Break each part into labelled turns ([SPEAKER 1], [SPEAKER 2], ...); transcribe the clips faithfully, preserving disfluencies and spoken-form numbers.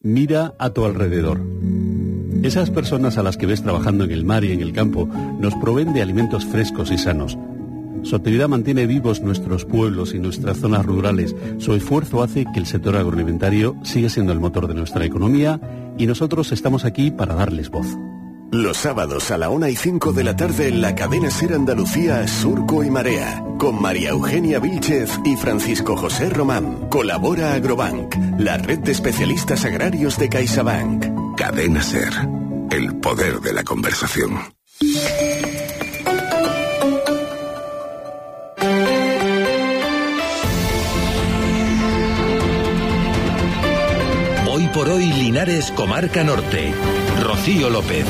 [SPEAKER 1] Mira a tu alrededor. Esas personas a las que ves trabajando en el mar y en el campo nos proveen de alimentos frescos y sanos. Su actividad mantiene vivos nuestros pueblos y nuestras zonas rurales. Su esfuerzo hace que el sector agroalimentario siga siendo el motor de nuestra economía y nosotros estamos aquí para darles voz.
[SPEAKER 2] Los sábados a la una y cinco de la tarde en la cadena SER Andalucía, Surco y Marea, con María Eugenia Vílchez y Francisco José Román. Colabora Agrobank, la red de especialistas agrarios de CaixaBank.
[SPEAKER 3] Cadena SER, el poder de la conversación.
[SPEAKER 4] Hoy por hoy Linares, Comarca Norte. Rocío López.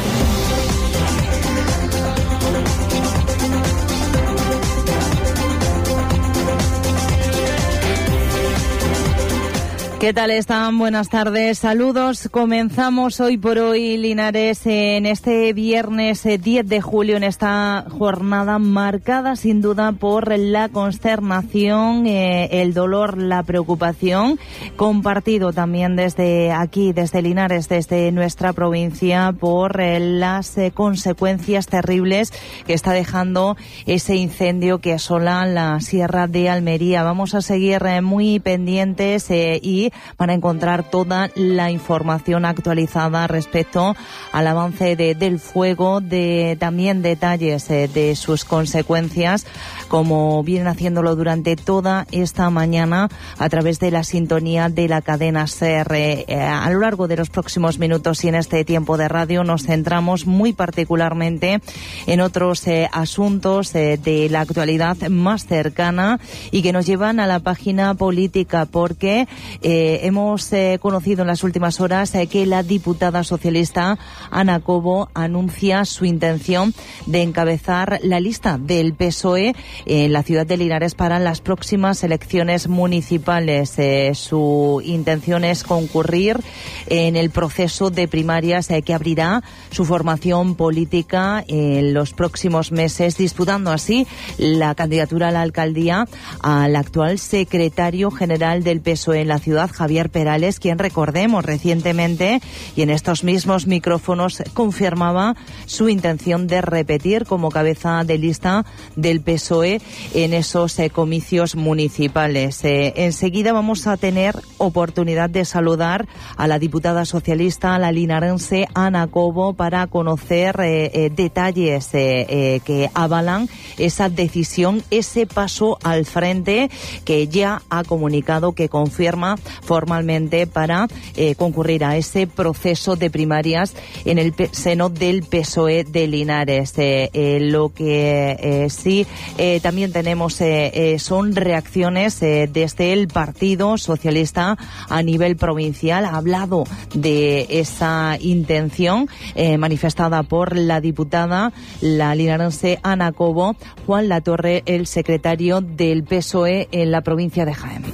[SPEAKER 5] ¿Qué tal están? Buenas tardes, saludos. Comenzamos Hoy por Hoy Linares en este viernes diez de julio, en esta jornada marcada sin duda por la consternación, eh, el dolor, la preocupación, compartido también desde aquí, desde Linares, desde nuestra provincia, por eh, las eh, consecuencias terribles que está dejando ese incendio que asola la Sierra de Almería. Vamos a seguir eh, muy pendientes eh, y para encontrar toda la información actualizada respecto al avance de, del fuego, de también detalles eh, de sus consecuencias, como vienen haciéndolo durante toda esta mañana a través de la sintonía de la cadena SER. Eh, eh, a lo largo de los próximos minutos y en este tiempo de radio nos centramos muy particularmente en otros eh, asuntos eh, de la actualidad más cercana y que nos llevan a la página política, porque eh, hemos eh, conocido en las últimas horas eh, que la diputada socialista Ana Cobo anuncia su intención de encabezar la lista del P S O E en la ciudad de Linares para las próximas elecciones municipales. Eh, su intención es concurrir en el proceso de primarias eh, que abrirá su formación política en los próximos meses, disputando así la candidatura a la alcaldía al actual secretario general del P S O E en la ciudad, Javier Perales, quien, recordemos, recientemente y en estos mismos micrófonos confirmaba su intención de repetir como cabeza de lista del P S O E en esos eh, comicios municipales. Eh, enseguida vamos a tener oportunidad de saludar a la diputada socialista, la linarense Ana Cobo, para conocer eh, eh, detalles eh, eh, que avalan esa decisión, ese paso al frente que ya ha comunicado, que confirma formalmente para eh, concurrir a ese proceso de primarias en el seno del P S O E de Linares. Eh, eh, lo que eh, sí eh, también tenemos eh, eh, son reacciones eh, desde el Partido Socialista a nivel provincial. Ha hablado de esa intención eh, manifestada por la diputada, la linarense Ana Cobo. Juan Latorre, el secretario del P S O E en la provincia de Jaén.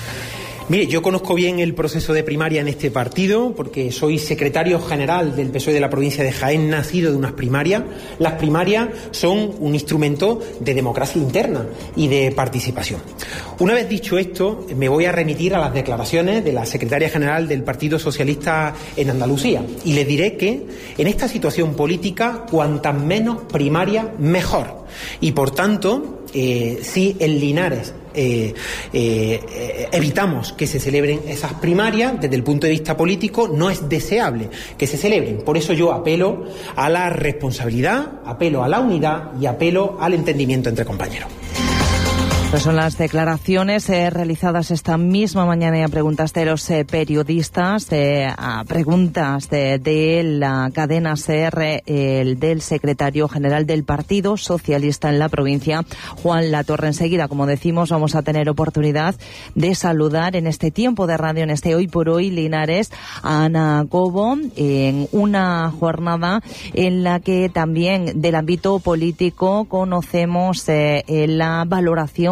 [SPEAKER 6] Mire, yo conozco bien el proceso de primaria en este partido porque soy secretario general del P S O E de la provincia de Jaén, nacido de unas primarias. Las primarias son un instrumento de democracia interna y de participación. Una vez dicho esto, me voy a remitir a las declaraciones de la secretaria general del Partido Socialista en Andalucía y le diré que en esta situación política, cuantas menos primarias, mejor. Y por tanto, eh, si en Linares Eh, eh, evitamos que se celebren esas primarias, desde el punto de vista político no es deseable que se celebren. Por eso yo apelo a la responsabilidad, apelo a la unidad y apelo al entendimiento entre compañeros.
[SPEAKER 5] Pues son las declaraciones eh, realizadas esta misma mañana a preguntas de los eh, periodistas, eh, a preguntas de, de la cadena SER, eh, el del secretario general del Partido Socialista en la provincia, Juan Latorre. Enseguida, como decimos, vamos a tener oportunidad de saludar en este tiempo de radio, en este Hoy por Hoy Linares, a Ana Cobo, en una jornada en la que también del ámbito político conocemos eh, la valoración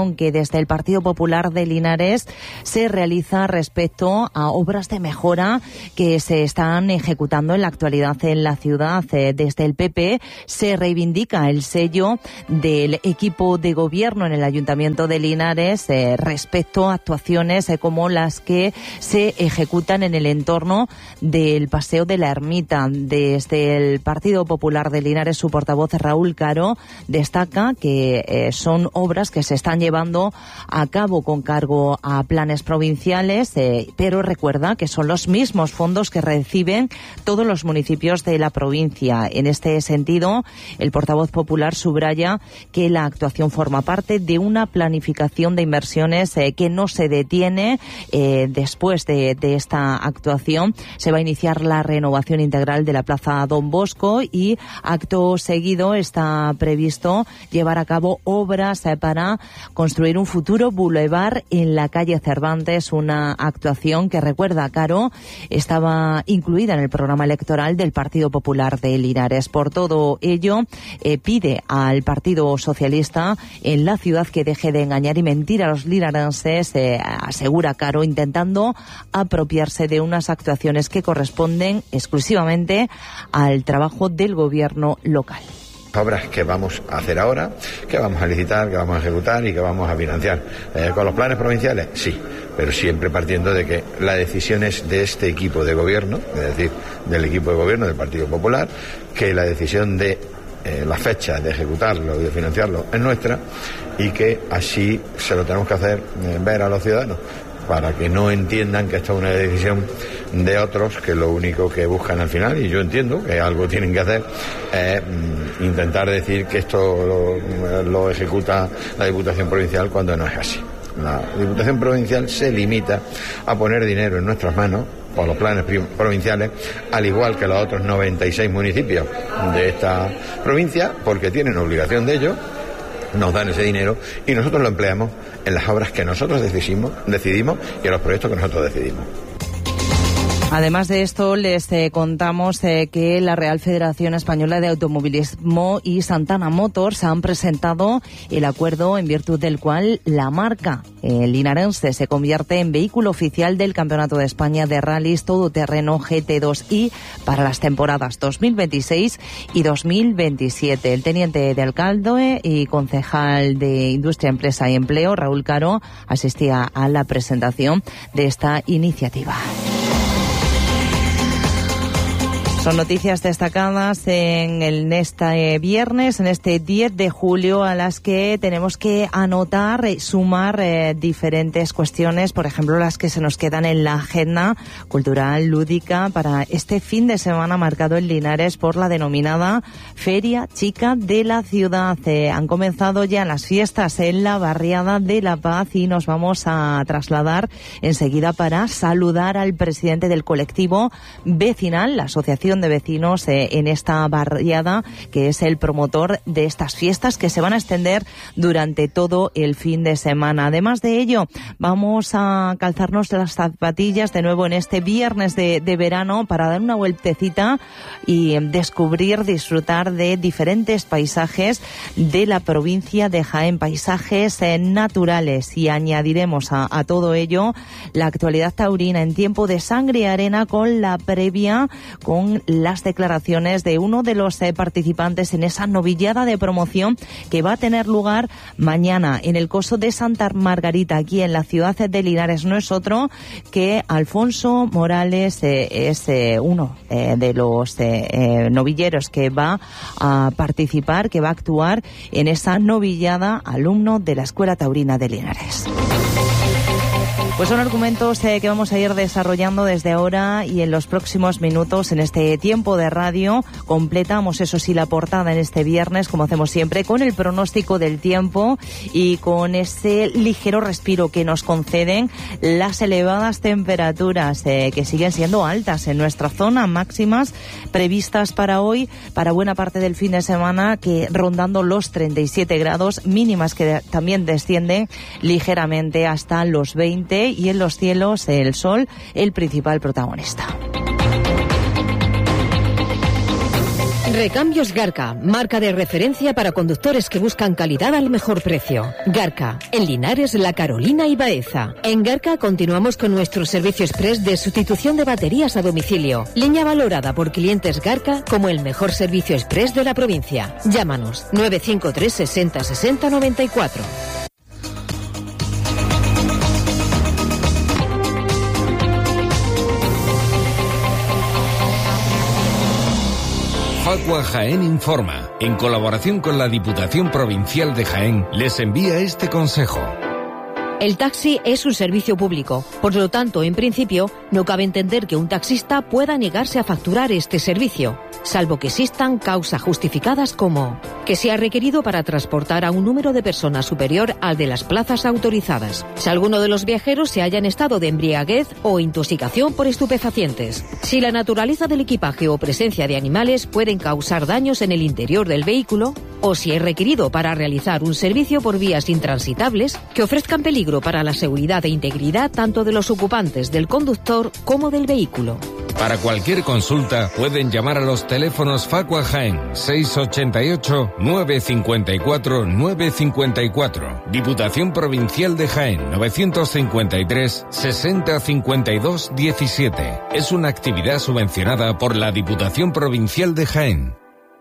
[SPEAKER 5] reflexión que desde el Partido Popular de Linares se realiza respecto a obras de mejora que se están ejecutando en la actualidad en la ciudad. Desde el P P se reivindica el sello del equipo de gobierno en el Ayuntamiento de Linares eh, respecto a actuaciones eh, como las que se ejecutan en el entorno del Paseo de la Ermita. Desde el Partido Popular de Linares, su portavoz Raúl Caro destaca que eh, son obras que se están llevando a cabo con cargo a planes provinciales, eh, pero recuerda que son los mismos fondos que reciben todos los municipios de la provincia. En este sentido, el portavoz popular subraya que la actuación forma parte de una planificación de inversiones eh, que no se detiene. Eh, después de, de esta actuación se va a iniciar la renovación integral de la Plaza Don Bosco y acto seguido está previsto llevar a cabo obras eh, para construir un futuro bulevar en la calle Cervantes, una actuación que, recuerda Caro, estaba incluida en el programa electoral del Partido Popular de Linares. Por todo ello, eh, pide al Partido Socialista en la ciudad que deje de engañar y mentir a los linarenses, eh, asegura Caro, intentando apropiarse de unas actuaciones que corresponden exclusivamente al trabajo del gobierno local.
[SPEAKER 7] Obras que vamos a hacer ahora, que vamos a licitar, que vamos a ejecutar y que vamos a financiar. Eh, ¿Con los planes provinciales? Sí, pero siempre partiendo de que la decisión es de este equipo de gobierno, es decir, del equipo de gobierno del Partido Popular, que la decisión de eh, la fecha de ejecutarlo y de financiarlo es nuestra y que así se lo tenemos que hacer eh, ver a los ciudadanos, para que no entiendan que esto es una decisión de otros que lo único que buscan al final, y yo entiendo que algo tienen que hacer, es eh, intentar decir que esto lo, lo ejecuta la Diputación Provincial cuando no es así. La Diputación Provincial se limita a poner dinero en nuestras manos por los planes provinciales, al igual que los otros noventa y seis municipios de esta provincia, porque tienen obligación de ello. Nos dan ese dinero y nosotros lo empleamos en las obras que nosotros decidimos, decidimos y en los proyectos que nosotros decidimos.
[SPEAKER 5] Además de esto, les eh, contamos eh, que la Real Federación Española de Automovilismo y Santana Motors han presentado el acuerdo en virtud del cual la marca eh, linarense se convierte en vehículo oficial del Campeonato de España de Rallys Todoterreno G T dos I para las temporadas dos mil veintiséis y dos mil veintisiete. El teniente de alcalde y concejal de Industria, Empresa y Empleo, Raúl Caro, asistía a la presentación de esta iniciativa. Son noticias destacadas en, el, en este viernes, en este diez de julio, a las que tenemos que anotar, sumar eh, diferentes cuestiones, por ejemplo, las que se nos quedan en la agenda cultural, lúdica, para este fin de semana marcado en Linares por la denominada Feria Chica de la Ciudad. Eh, han comenzado ya las fiestas en la barriada de La Paz y nos vamos a trasladar enseguida para saludar al presidente del colectivo vecinal, la Asociación de Vecinos eh, en esta barriada, que es el promotor de estas fiestas que se van a extender durante todo el fin de semana. Además de ello, vamos a calzarnos las zapatillas de nuevo en este viernes de, de verano para dar una vueltecita y descubrir, disfrutar de diferentes paisajes de la provincia de Jaén, paisajes eh, naturales, y añadiremos a, a todo ello la actualidad taurina en tiempo de sangre y arena, con la previa, con las declaraciones de uno de los eh, participantes en esa novillada de promoción que va a tener lugar mañana en el Coso de Santa Margarita, aquí en la ciudad de Linares. No es otro que Alfonso Morales, eh, es eh, uno eh, de los eh, eh, novilleros que va a participar, que va a actuar en esa novillada, alumno de la Escuela Taurina de Linares. Pues son argumentos eh, que vamos a ir desarrollando desde ahora y en los próximos minutos en este tiempo de radio. Completamos, eso sí, la portada en este viernes, como hacemos siempre, con el pronóstico del tiempo y con ese ligero respiro que nos conceden las elevadas temperaturas eh, que siguen siendo altas en nuestra zona, máximas previstas para hoy, para buena parte del fin de semana, que rondando los treinta y siete grados, mínimas que también descienden ligeramente hasta los veinte, y en los cielos el sol, el principal protagonista.
[SPEAKER 8] Recambios Garca, marca de referencia para conductores que buscan calidad al mejor precio. Garca, en Linares, La Carolina y Baeza. En Garca continuamos con nuestro servicio express de sustitución de baterías a domicilio. Línea valorada por clientes Garca como el mejor servicio express de la provincia. Llámanos nueve cinco tres sesenta sesenta noventa y cuatro.
[SPEAKER 4] Facua Jaén Informa, en colaboración con la Diputación Provincial de Jaén, les envía este consejo.
[SPEAKER 8] El taxi es un servicio público, por lo tanto, en principio, no cabe entender que un taxista pueda negarse a facturar este servicio, salvo que existan causas justificadas como que sea requerido para transportar a un número de personas superior al de las plazas autorizadas, si alguno de los viajeros se halla en estado de embriaguez o intoxicación por estupefacientes, si la naturaleza del equipaje o presencia de animales pueden causar daños en el interior del vehículo, o si es requerido para realizar un servicio por vías intransitables que ofrezcan peligro para la seguridad e integridad tanto de los ocupantes, del conductor como del vehículo.
[SPEAKER 4] Para cualquier consulta pueden llamar a los teléfonos Facua Jaén seis ochenta y ocho, nueve cincuenta y cuatro, nueve cincuenta y cuatro, Diputación Provincial de Jaén novecientos cincuenta y tres, sesenta cincuenta y dos diecisiete. Es una actividad subvencionada por la Diputación Provincial de Jaén.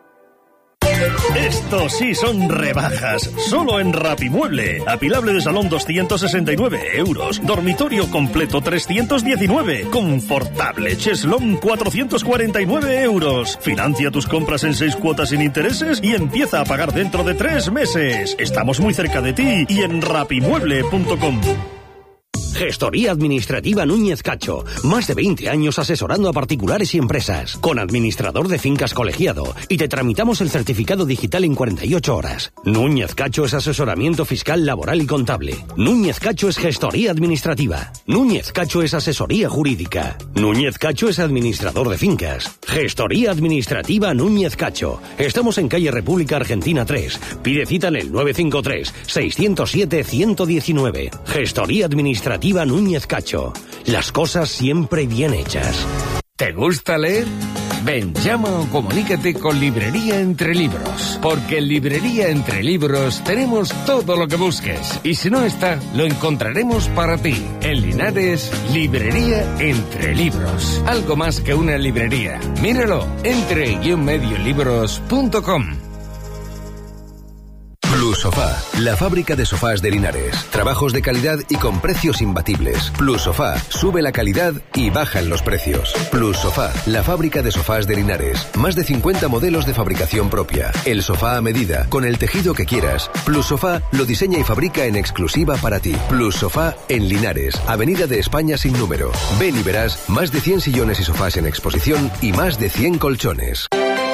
[SPEAKER 9] Esto sí son rebajas, solo en Rapimueble. Apilable de salón doscientos sesenta y nueve euros, dormitorio completo trescientos diecinueve, confortable cheslón cuatrocientos cuarenta y nueve euros. Financia tus compras en seis cuotas sin intereses y empieza a pagar dentro de tres meses. Estamos muy cerca de ti y en rapimueble punto com.
[SPEAKER 10] Gestoría Administrativa Núñez Cacho. Más de veinte años asesorando a particulares y empresas. Con administrador de fincas colegiado. Y te tramitamos el certificado digital en cuarenta y ocho horas. Núñez Cacho es asesoramiento fiscal, laboral y contable. Núñez Cacho es gestoría administrativa. Núñez Cacho es asesoría jurídica. Núñez Cacho es administrador de fincas. Gestoría Administrativa Núñez Cacho. Estamos en calle República Argentina tres. Pide cita en el nueve cinco tres, seis cero siete, uno uno nueve. Gestoría Administrativa Núñez Cacho. Las cosas siempre bien hechas.
[SPEAKER 4] ¿Te gusta leer? Ven, llama o comunícate con Librería Entre Libros, porque en Librería Entre Libros tenemos todo lo que busques, y si no está, lo encontraremos para ti. En Linares, Librería Entre Libros. Algo más que una librería. Míralo, entre guion medio libros punto com.
[SPEAKER 11] Plus Sofá, la fábrica de sofás de Linares. Trabajos de calidad y con precios imbatibles. Plus Sofá, sube la calidad y bajan los precios. Plus Sofá, la fábrica de sofás de Linares. Más de cincuenta modelos de fabricación propia. El sofá a medida, con el tejido que quieras. Plus Sofá lo diseña y fabrica en exclusiva para ti. Plus Sofá en Linares, Avenida de España sin número. Ven y verás más de cien sillones y sofás en exposición y más de cien colchones.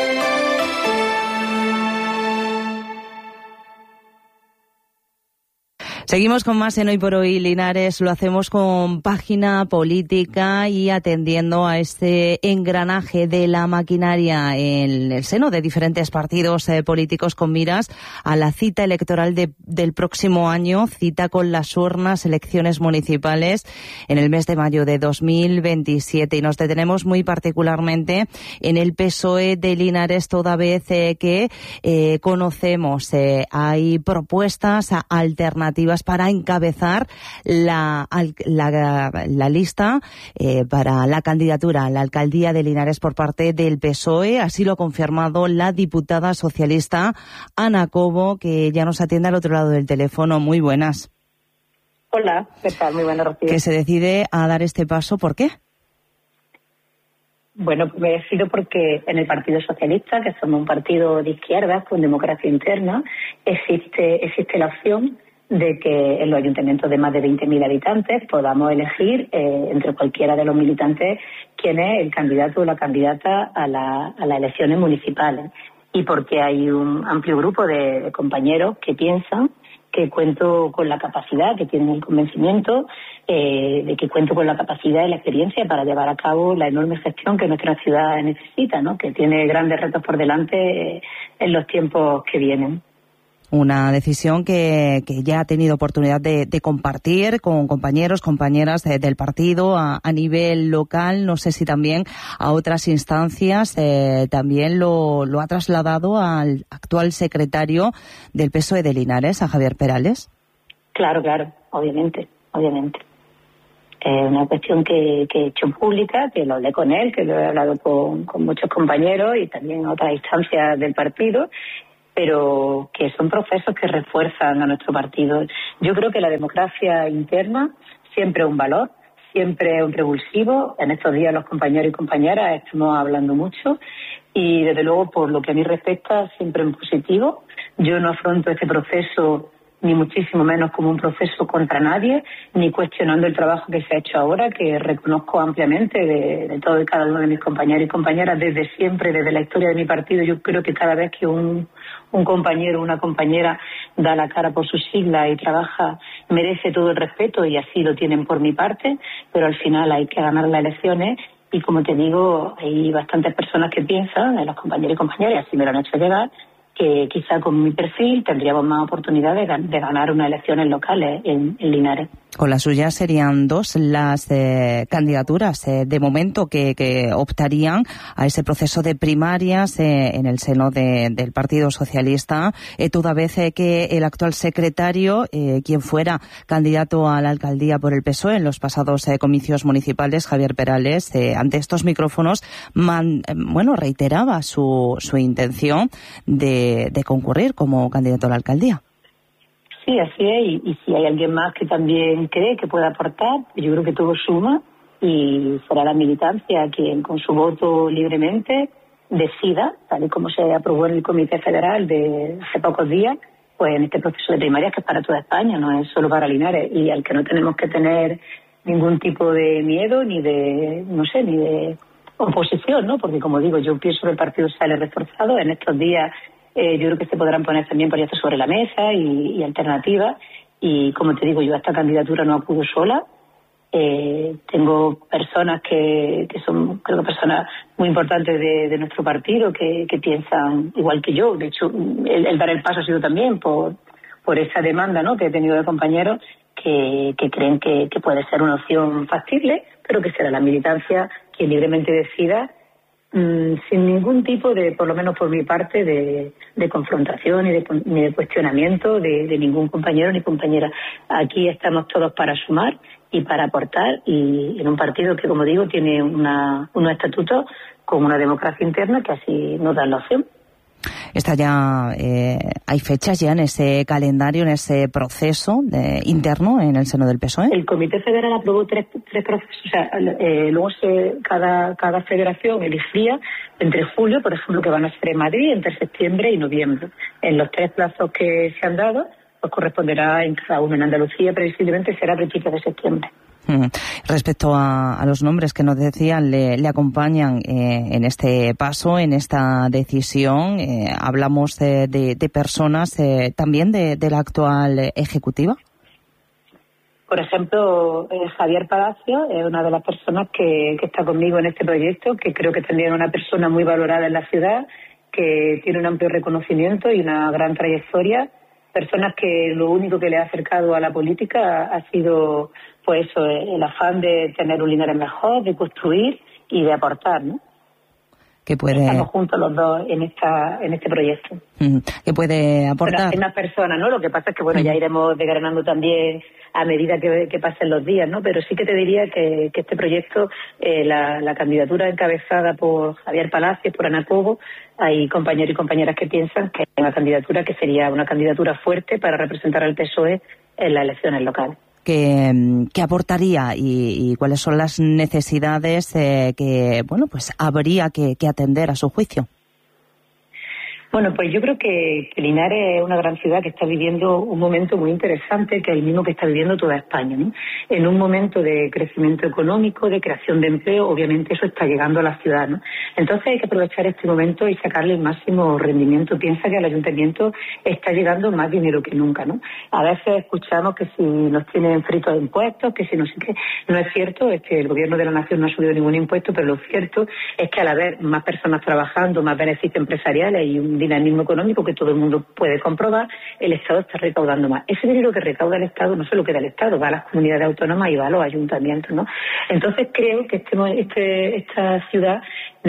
[SPEAKER 5] Seguimos con más en Hoy por Hoy Linares, lo hacemos con página política y atendiendo a este engranaje de la maquinaria en el seno de diferentes partidos eh, políticos con miras a la cita electoral de, del próximo año, cita con las urnas, elecciones municipales en el mes de mayo de dos mil veintisiete. Y nos detenemos muy particularmente en el P S O E de Linares, toda vez eh, que eh, conocemos, eh, hay propuestas alternativas para encabezar la, la, la lista eh, para la candidatura a la alcaldía de Linares por parte del P S O E. Así lo ha confirmado la diputada socialista Ana Cobo, que ya nos atiende al otro lado del teléfono. Muy buenas.
[SPEAKER 12] Hola, ¿qué tal? Muy buenas, Rocío.
[SPEAKER 5] Que se decide a dar este paso, ¿por qué?
[SPEAKER 12] Bueno, me decido porque en el Partido Socialista, que somos un partido de izquierdas con democracia interna, existe, existe la opción de que en los ayuntamientos de más de veinte mil habitantes podamos elegir eh, entre cualquiera de los militantes quién es el candidato o la candidata a, la, a las elecciones municipales. Y porque hay un amplio grupo de, de compañeros que piensan que cuento con la capacidad, que tienen el convencimiento eh, de que cuento con la capacidad y la experiencia para llevar a cabo la enorme gestión que nuestra ciudad necesita, ¿no? Que tiene grandes retos por delante eh, en los tiempos que vienen.
[SPEAKER 5] Una decisión que, que ya ha tenido oportunidad de, de compartir con compañeros, compañeras de, del partido a, a nivel local. No sé si también a otras instancias eh, también lo, lo ha trasladado al actual secretario del P S O E de Linares, a Javier Perales.
[SPEAKER 12] Claro, claro, obviamente, obviamente. Es una cuestión que, que he hecho pública, que lo hablé con él, que lo he hablado con, con muchos compañeros y también en otras instancias del partido, pero que son procesos que refuerzan a nuestro partido. Yo creo que la democracia interna siempre es un valor, siempre es un revulsivo. En estos días los compañeros y compañeras estamos hablando mucho y desde luego por lo que a mí respecta siempre en positivo. Yo no afronto este proceso ni muchísimo menos como un proceso contra nadie, ni cuestionando el trabajo que se ha hecho ahora, que reconozco ampliamente de, de todo y cada uno de mis compañeros y compañeras desde siempre, desde la historia de mi partido. Yo creo que cada vez que un, un compañero o una compañera da la cara por sus siglas y trabaja, merece todo el respeto y así lo tienen por mi parte, pero al final hay que ganar las elecciones y, como te digo, hay bastantes personas que piensan, los compañeros y compañeras, así me lo han hecho llegar, que quizá con mi perfil tendríamos más oportunidad de, de ganar unas elecciones locales en, en Linares.
[SPEAKER 5] Con la suya serían dos las eh, candidaturas eh, de momento que, que optarían a ese proceso de primarias eh, en el seno de, del Partido Socialista, eh, toda vez eh, que el actual secretario, eh, quien fuera candidato a la alcaldía por el P S O E en los pasados eh, comicios municipales, Javier Perales, eh, ante estos micrófonos, man, eh, bueno, reiteraba su, su intención de, de concurrir como candidato a la alcaldía.
[SPEAKER 12] Sí, así es, y, y si hay alguien más que también cree que puede aportar, yo creo que todo suma y será la militancia quien con su voto libremente decida, tal y como se aprobó en el Comité Federal de hace pocos días, pues en este proceso de primarias que es para toda España, no es solo para Linares, y al que no tenemos que tener ningún tipo de miedo ni de, no sé, ni de oposición, ¿no? Porque, como digo, yo pienso que el partido sale reforzado. En estos días Eh, yo creo que se podrán poner también proyectos sobre la mesa y, y alternativas. Y como te digo, yo a esta candidatura no acudo sola. Eh, tengo personas que, que son, creo que personas muy importantes de, de nuestro partido que, que piensan igual que yo. De hecho, el, el dar el paso ha sido también por, por esa demanda, ¿no?, que he tenido de compañeros que, que creen que, que puede ser una opción factible, pero que será la militancia quien libremente decida, sin ningún tipo de, por lo menos por mi parte, de, de confrontación ni de, ni de cuestionamiento de, de ningún compañero ni compañera. Aquí estamos todos para sumar y para aportar, y en un partido que, como digo, tiene una, unos estatutos con una democracia interna que así nos dan la opción.
[SPEAKER 5] Está ya, eh, hay fechas ya en ese calendario, en ese proceso de, interno en el seno del P S O E.
[SPEAKER 12] El Comité Federal aprobó tres, tres procesos, o sea, eh, luego se, cada, cada federación elegía entre julio, por ejemplo, que van a ser en Madrid, entre septiembre y noviembre. En los tres plazos que se han dado, pues corresponderá en cada uno. En Andalucía, previsiblemente, será a principios de septiembre.
[SPEAKER 5] Respecto a, a los nombres que nos decían, le, le acompañan eh, en este paso, en esta decisión, eh, hablamos de, de, de personas eh, también de, de la actual ejecutiva.
[SPEAKER 12] Por ejemplo, eh, Javier Palacio es una de las personas que, que está conmigo en este proyecto, que creo que también es una persona muy valorada en la ciudad, que tiene un amplio reconocimiento y una gran trayectoria. Personas que lo único que le ha acercado a la política ha sido, pues eso, el afán de tener un Linares mejor, de construir y de aportar, ¿no?
[SPEAKER 5] Que puede...
[SPEAKER 12] Estamos juntos los dos en esta en este proyecto.
[SPEAKER 5] Que puede aportar.
[SPEAKER 12] Pero es una persona, ¿no? Lo que pasa es que, bueno, ya iremos desgranando también a medida que, que pasen los días, ¿no? Pero sí que te diría que, que este proyecto, eh, la, la candidatura encabezada por Javier Palacios, por Ana Cobo, hay compañeros y compañeras que piensan que es una candidatura que sería una candidatura fuerte para representar al P S O E en las elecciones locales.
[SPEAKER 5] ¿Qué, qué aportaría y, y cuáles son las necesidades eh, que, bueno, pues habría que, que atender a su juicio?
[SPEAKER 12] Bueno, pues yo creo que, que Linares es una gran ciudad que está viviendo un momento muy interesante, que es el mismo que está viviendo toda España, ¿no? En un momento de crecimiento económico, de creación de empleo, obviamente eso está llegando a la ciudad, ¿no? Entonces hay que aprovechar este momento y sacarle el máximo rendimiento. Piensa que al ayuntamiento está llegando más dinero que nunca, ¿no? A veces escuchamos que si nos tienen fritos de impuestos, que si no sé qué. No es cierto, es que el gobierno de la nación no ha subido ningún impuesto, pero lo cierto es que al haber más personas trabajando, más beneficios empresariales y un dinamismo económico que todo el mundo puede comprobar, el Estado está recaudando más. Ese dinero que recauda el Estado no se lo queda el Estado, va a las comunidades autónomas y va a los ayuntamientos, ¿no? Entonces creo que este, este, esta ciudad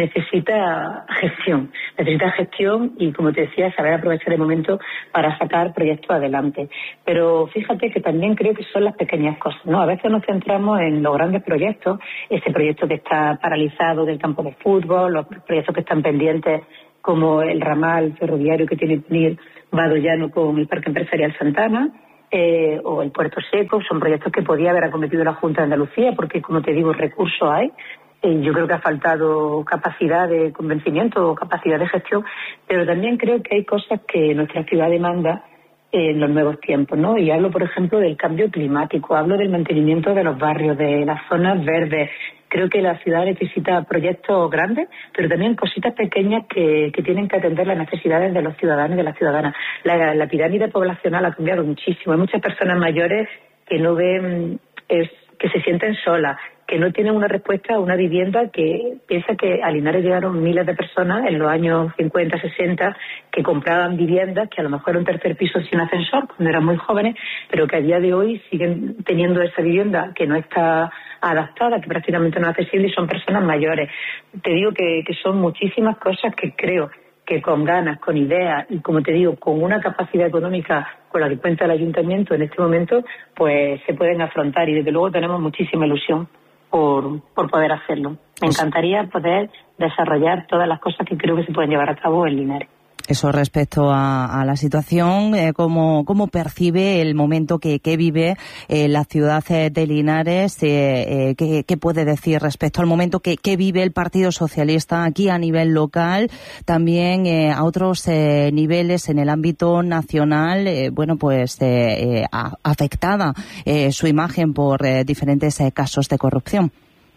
[SPEAKER 12] necesita gestión, necesita gestión y, como te decía, saber aprovechar el momento para sacar proyectos adelante. Pero fíjate que también creo que son las pequeñas cosas, ¿no? A veces nos centramos en los grandes proyectos, ese proyecto que está paralizado del campo de fútbol, los proyectos que están pendientes como el ramal ferroviario que tiene que unir Badollano con el Parque Empresarial Santana, eh, o el Puerto Seco. Son proyectos que podía haber acometido la Junta de Andalucía porque, como te digo, recursos hay. Eh, yo creo que ha faltado capacidad de convencimiento o capacidad de gestión, pero también creo que hay cosas que nuestra ciudad demanda en los nuevos tiempos, ¿no? Y hablo, por ejemplo, del cambio climático, hablo del mantenimiento de los barrios, de las zonas verdes. Creo que la ciudad necesita proyectos grandes, pero también cositas pequeñas que, que tienen que atender las necesidades de los ciudadanos y de las ciudadanas. La, la pirámide poblacional ha cambiado muchísimo. Hay muchas personas mayores que no ven, es, que se sienten solas, que no tienen una respuesta a una vivienda, que piensa que a Linares llegaron miles de personas en los años cincuenta, sesenta que compraban viviendas que a lo mejor era un tercer piso sin ascensor cuando eran muy jóvenes, pero que a día de hoy siguen teniendo esa vivienda que no está adaptada, que prácticamente no es accesible, y son personas mayores. Te digo que, que son muchísimas cosas que creo que con ganas, con ideas y, como te digo, con una capacidad económica con la que cuenta el ayuntamiento en este momento, pues se pueden afrontar, y desde luego tenemos muchísima ilusión por, por poder hacerlo. Me encantaría poder desarrollar todas las cosas que creo que se pueden llevar a cabo en Linares.
[SPEAKER 5] Eso respecto a, a la situación, eh, cómo, cómo percibe el momento que, que vive eh, la ciudad de Linares, eh, eh, qué, qué puede decir respecto al momento que, que vive el Partido Socialista aquí a nivel local, también eh, a otros eh, niveles en el ámbito nacional, eh, bueno, pues eh, eh, a, afectada eh, su imagen por eh, diferentes eh, casos de corrupción.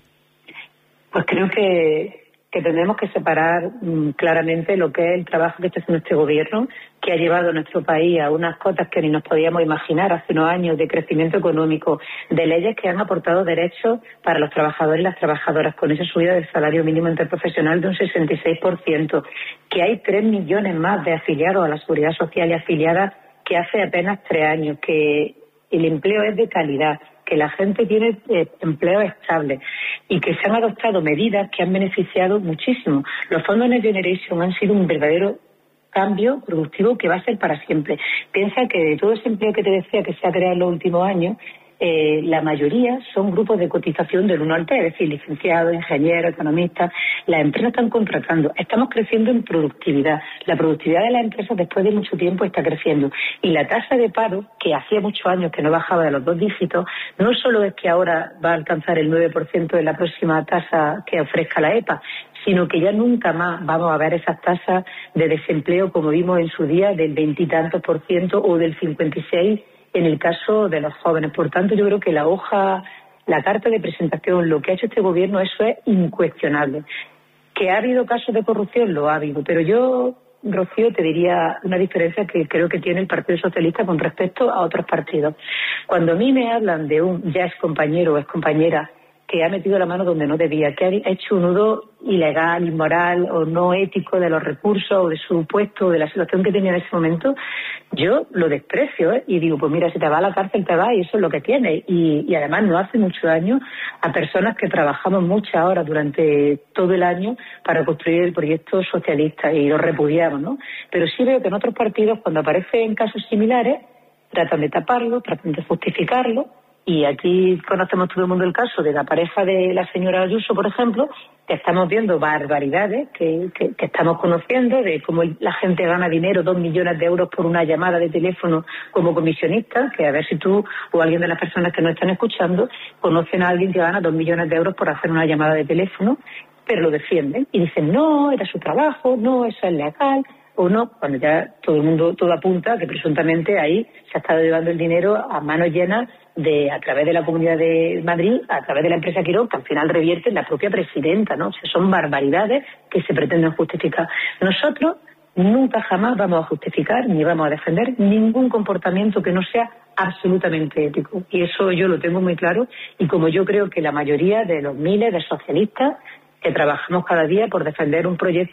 [SPEAKER 12] Pues creo que que tenemos que separar mmm, claramente lo que es el trabajo que está haciendo este gobierno, que ha llevado a nuestro país a unas cotas que ni nos podíamos imaginar hace unos años de crecimiento económico, de leyes que han aportado derechos para los trabajadores y las trabajadoras, con esa subida del salario mínimo interprofesional de un sesenta y seis por ciento, que hay tres millones más de afiliados a la Seguridad Social y afiliadas que hace apenas tres años, que el empleo es de calidad, que la gente tiene eh, empleo estable y que se han adoptado medidas que han beneficiado muchísimo. Los fondos Next Generation han sido un verdadero cambio productivo que va a ser para siempre. Piensa que de todo ese empleo que te decía que se ha creado en los últimos años, eh, la mayoría son grupos de cotización del uno al tres, es decir, licenciados, ingenieros, economistas. Las empresas están contratando. Estamos creciendo en productividad. La productividad de las empresas después de mucho tiempo está creciendo. Y la tasa de paro, que hacía muchos años que no bajaba de los dos dígitos, no solo es que ahora va a alcanzar el nueve por ciento de la próxima tasa que ofrezca la E P A, sino que ya nunca más vamos a ver esas tasas de desempleo como vimos en su día del veintitantos por ciento o del cincuenta y seis en el caso de los jóvenes. Por tanto, yo creo que la hoja, la carta de presentación, lo que ha hecho este gobierno, eso es incuestionable. ¿Que ha habido casos de corrupción? Lo ha habido, pero yo, Rocío, te diría una diferencia que creo que tiene el Partido Socialista con respecto a otros partidos. Cuando a mí me hablan de un ya ex compañero o ex compañera que ha metido la mano donde no debía, que ha hecho un nudo ilegal, inmoral o no ético de los recursos o de su puesto o de la situación que tenía en ese momento, yo lo desprecio, ¿eh? Y digo, pues mira, si te va a la cárcel te va, y eso es lo que tiene. Y, y además no hace mucho daño a personas que trabajamos muchas horas durante todo el año para construir el proyecto socialista, y lo repudiamos, ¿no? Pero sí veo que en otros partidos, cuando aparecen casos similares, tratan de taparlo, tratan de justificarlo. Y aquí conocemos todo el mundo el caso de la pareja de la señora Ayuso, por ejemplo, que estamos viendo barbaridades que, que, que estamos conociendo, de cómo la gente gana dinero, dos millones de euros por una llamada de teléfono como comisionista, que a ver si tú o alguien de las personas que nos están escuchando conocen a alguien que gana dos millones de euros por hacer una llamada de teléfono, pero lo defienden y dicen, no, era su trabajo, no, eso es legal, o no, cuando ya todo el mundo, todo apunta que presuntamente ahí se ha estado llevando el dinero a manos llenas de, a través de la Comunidad de Madrid, a través de la empresa Quirón, que al final revierte en la propia presidenta, ¿no? O sea, son barbaridades que se pretenden justificar. Nosotros nunca jamás vamos a justificar ni vamos a defender ningún comportamiento que no sea absolutamente ético. Y eso yo lo tengo muy claro, y como yo creo que la mayoría de los miles de socialistas que trabajamos cada día por defender un proyecto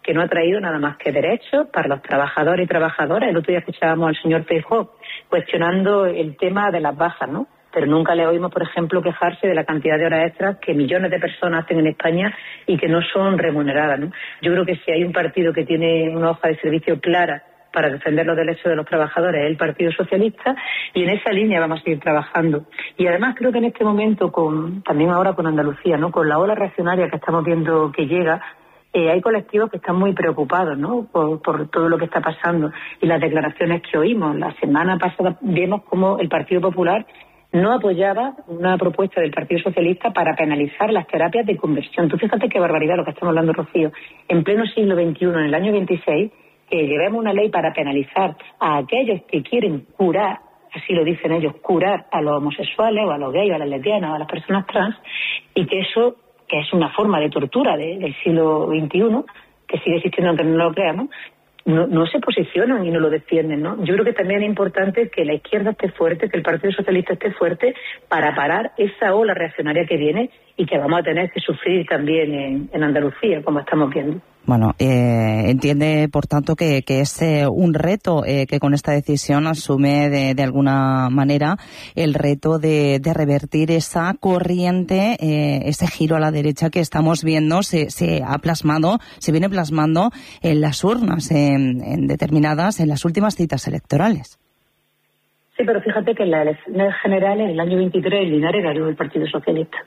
[SPEAKER 12] que no ha traído nada más que derechos para los trabajadores y trabajadoras. El otro día escuchábamos al señor Feijóo cuestionando el tema de las bajas, ¿no? Pero nunca le oímos, por ejemplo, quejarse de la cantidad de horas extras que millones de personas hacen en España y que no son remuneradas, ¿no? Yo creo que si hay un partido que tiene una hoja de servicio clara para defender los derechos de los trabajadores es el Partido Socialista, y en esa línea vamos a seguir trabajando. Y además creo que en este momento, con también ahora con Andalucía, ¿no? Con la ola reaccionaria que estamos viendo que llega, eh, hay colectivos que están muy preocupados, ¿no? Por, por todo lo que está pasando y las declaraciones que oímos. La semana pasada vimos cómo el Partido Popular no apoyaba una propuesta del Partido Socialista para penalizar las terapias de conversión. Tú fíjate qué barbaridad lo que estamos hablando, Rocío. En pleno siglo veintiuno, en el año veintiséis, que llevemos una ley para penalizar a aquellos que quieren curar, así lo dicen ellos, curar a los homosexuales o a los gays o a las lesbianas o a las personas trans, y que eso, que es una forma de tortura de, del siglo veintiuno, que sigue existiendo aunque no lo creamos, no, no se posicionan y no lo defienden, ¿no? Yo creo que también es importante que la izquierda esté fuerte, que el Partido Socialista esté fuerte para parar esa ola reaccionaria que viene y que vamos a tener que sufrir también en, en Andalucía, como estamos viendo.
[SPEAKER 5] Bueno, eh, entiende, por tanto, que, que es eh, un reto eh, que con esta decisión asume de, de alguna manera el reto de, de revertir esa corriente, eh, ese giro a la derecha que estamos viendo se, se ha plasmado, se viene plasmando en las urnas, en, en determinadas, en las últimas citas electorales.
[SPEAKER 12] Sí, pero fíjate que en las elecciones generales, en el año veintitrés, Linares ganó el Partido Socialista.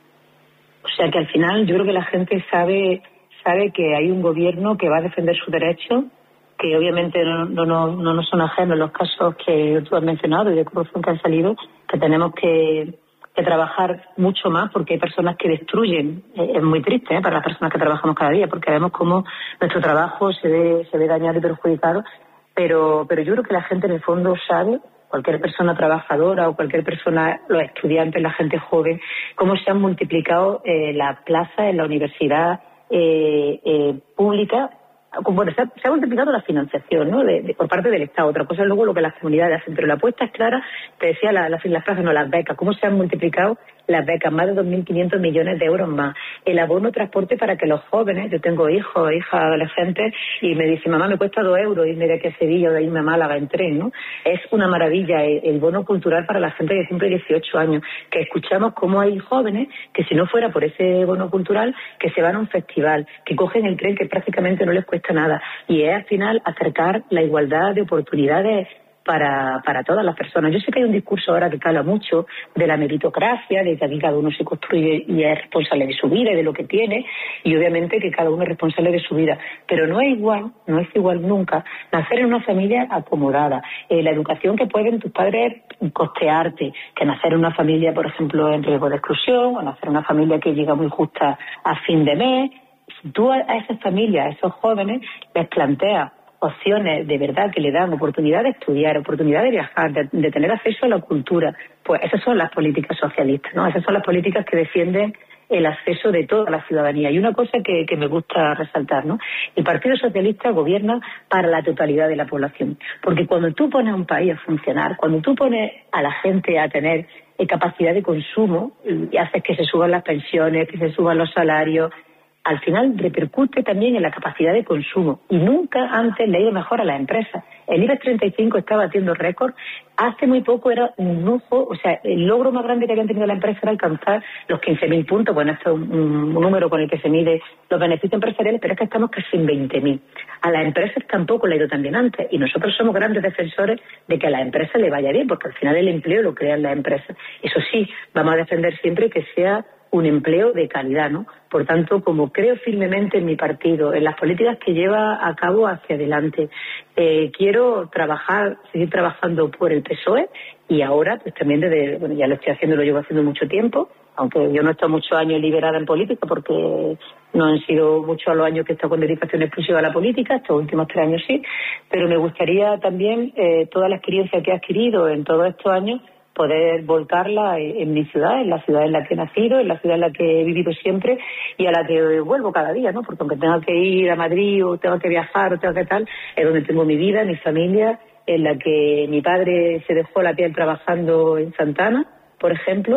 [SPEAKER 12] O sea que al final yo creo que la gente sabe... sabe que hay un gobierno que va a defender sus derechos, que obviamente no, no, no, no nos son ajenos los casos que tú has mencionado y de corrupción que han salido, que tenemos que, que trabajar mucho más porque hay personas que destruyen. Es muy triste ¿eh? para las personas que trabajamos cada día, porque vemos cómo nuestro trabajo se ve, se ve dañado y perjudicado, pero, pero yo creo que la gente en el fondo sabe, cualquier persona trabajadora o cualquier persona, los estudiantes, la gente joven, cómo se han multiplicado eh, las plazas en la universidad Eh, eh, pública. Bueno, se ha, se ha multiplicado la financiación, ¿no? De, de, por parte del Estado. Otra cosa es luego lo que las comunidades hacen, pero la apuesta es clara. Te decía la, la, las plazas, no, las becas. ¿Cómo se han multiplicado las becas? Más de dos mil quinientos millones de euros más. El abono transporte para que los jóvenes, yo tengo hijos, hijas adolescentes, y me dicen, mamá, me cuesta dos euros irme de aquí a Sevilla o de irme a Málaga en tren, ¿no? Es una maravilla el, el bono cultural para la gente que cumple dieciocho años, que escuchamos cómo hay jóvenes que si no fuera por ese bono cultural, que se van a un festival, que cogen el tren que prácticamente no les cuesta nada, y es al final acercar la igualdad de oportunidades para, para todas las personas. Yo sé que hay un discurso ahora que cala mucho de la meritocracia, de que aquí cada uno se construye y es responsable de su vida y de lo que tiene, y obviamente que cada uno es responsable de su vida, pero no es igual, no es igual nunca nacer en una familia acomodada, eh, la educación que pueden tus padres costearte, que nacer en una familia, por ejemplo, en riesgo de exclusión, o nacer en una familia que llega muy justa a fin de mes. Si tú a esas familias, a esos jóvenes, les planteas opciones de verdad que le dan oportunidad de estudiar, oportunidad de viajar, de, de tener acceso a la cultura, pues esas son las políticas socialistas, ¿no? Esas son las políticas que defienden el acceso de toda la ciudadanía. Y una cosa que, que me gusta resaltar, ¿no? El Partido Socialista gobierna para la totalidad de la población. Porque cuando tú pones a un país a funcionar, cuando tú pones a la gente a tener eh, capacidad de consumo y haces que se suban las pensiones, que se suban los salarios, al final repercute también en la capacidad de consumo. Y nunca antes le ha ido mejor a las empresas. El IBEX treinta y cinco está batiendo récord. Hace muy poco era un lujo, o sea, el logro más grande que habían tenido la empresa era alcanzar los quince mil puntos. Bueno, esto es un, un número con el que se mide los beneficios empresariales, pero es que estamos casi en veinte mil. A las empresas tampoco le ha ido tan bien antes. Y nosotros somos grandes defensores de que a las empresas le vaya bien, porque al final el empleo lo crean las empresas. Eso sí, vamos a defender siempre que sea un empleo de calidad, ¿no? Por tanto, como creo firmemente en mi partido, en las políticas que lleva a cabo hacia adelante, eh, quiero trabajar, seguir trabajando por el P S O E y ahora, pues también desde, bueno, ya lo estoy haciendo, lo llevo haciendo mucho tiempo, aunque yo no he estado muchos años liberada en política porque no han sido muchos los años que he estado con dedicación exclusiva a la política, estos últimos tres años sí, pero me gustaría también eh, toda la experiencia que he adquirido en todos estos años poder volcarla en mi ciudad, en la ciudad en la que he nacido, en la ciudad en la que he vivido siempre y a la que vuelvo cada día, ¿no? Porque aunque tenga que ir a Madrid o tenga que viajar o tenga que tal, es donde tengo mi vida, mi familia, en la que mi padre se dejó la piel trabajando en Santana, por ejemplo,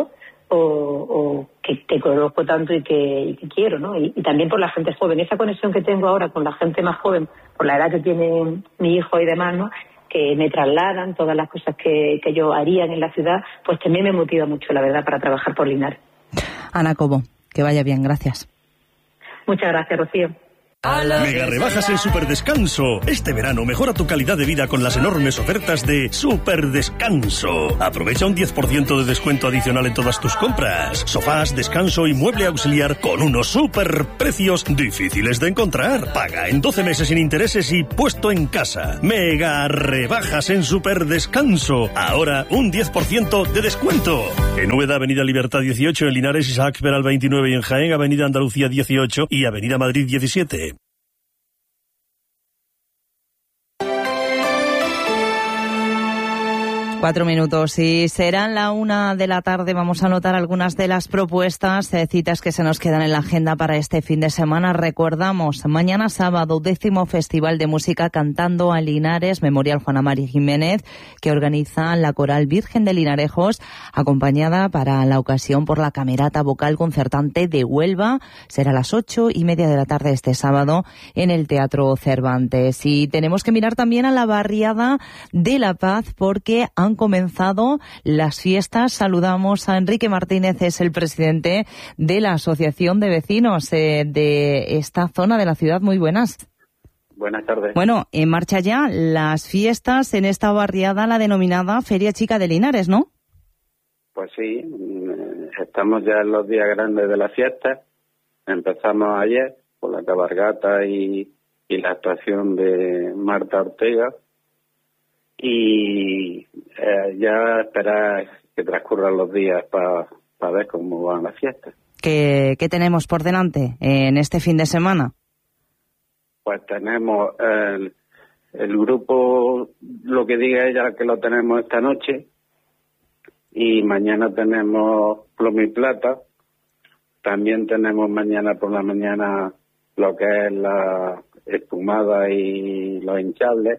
[SPEAKER 12] o, o que, que conozco tanto y que, y que quiero, ¿no? Y, y también por la gente joven, esa conexión que tengo ahora con la gente más joven, por la edad que tiene mi hijo y demás, ¿no? Que me trasladan todas las cosas que, que ellos harían en la ciudad, pues también me motiva mucho, la verdad, para trabajar por Linares.
[SPEAKER 5] Ana Cobo, que vaya bien, gracias.
[SPEAKER 12] Muchas gracias, Rocío.
[SPEAKER 9] Mega rebajas en Superdescanso. Este verano mejora tu calidad de vida con las enormes ofertas de Superdescanso. Aprovecha un diez por ciento de descuento adicional en todas tus compras. Sofás, descanso y mueble auxiliar con unos super precios difíciles de encontrar. Paga en doce meses sin intereses y puesto en casa. Mega rebajas en Superdescanso. Ahora un diez por ciento de descuento. En Úbeda, Avenida Libertad dieciocho, en Linares, Isaac Peral veintinueve y en Jaén, Avenida Andalucía dieciocho y Avenida Madrid diecisiete.
[SPEAKER 5] Cuatro minutos y serán la una de la tarde. Vamos a anotar algunas de las propuestas, eh, citas que se nos quedan en la agenda para este fin de semana. Recordamos, mañana sábado, décimo Festival de Música Cantando a Linares, Memorial Juana Mari Jiménez, que organiza la Coral Virgen de Linarejos, acompañada para la ocasión por la Camerata Vocal Concertante de Huelva. Será a las ocho y media de la tarde este sábado en el Teatro Cervantes. Y tenemos que mirar también a la barriada de La Paz, porque han comenzado las fiestas. Saludamos a Enrique Martínez, es el presidente de la Asociación de Vecinos eh, de esta zona de la ciudad. Muy buenas.
[SPEAKER 13] Buenas tardes.
[SPEAKER 5] Bueno, en marcha ya las fiestas en esta barriada, la denominada Feria Chica de Linares, ¿no?
[SPEAKER 13] Pues sí, estamos ya en los días grandes de la fiesta. Empezamos ayer con la cabalgata y, y la actuación de Marta Ortega. Y eh, ya esperar que transcurran los días para pa ver cómo van las fiestas.
[SPEAKER 5] ¿Qué, ¿Qué tenemos por delante en este fin de semana?
[SPEAKER 13] Pues tenemos el, el grupo, lo que diga ella, que lo tenemos esta noche. Y mañana tenemos Plomo y Plata. También tenemos mañana por la mañana lo que es la espumada y los hinchables.